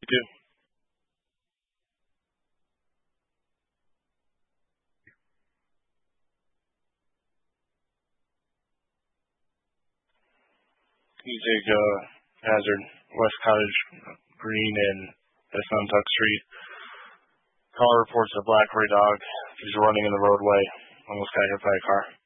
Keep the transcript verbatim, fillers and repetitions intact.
You too. You take uh, Hazard, West Cottage Green, and that's on Tuck Street. Caller reports a black gray dog. He's running in the roadway. Almost got hit by a car.